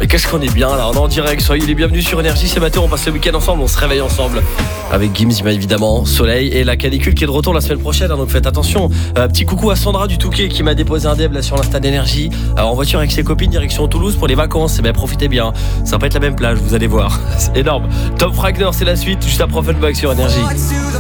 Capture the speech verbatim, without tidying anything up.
Mais qu'est-ce qu'on est bien là, on est en direct, soyez les bienvenus sur Énergie. C'est matin, on passe le week-end ensemble, on se réveille ensemble avec Gims bien évidemment, soleil et la canicule qui est de retour la semaine prochaine, hein, donc faites attention. euh, Petit coucou à Sandra du Touquet qui m'a déposé un deb là sur l'Insta d'Énergie, euh, en voiture avec ses copines direction Toulouse pour les vacances. Et ben profitez bien, ça va pas être la même plage, vous allez voir. C'est énorme. Tom Fragner, c'est la suite, juste après Offenbach sur Énergie.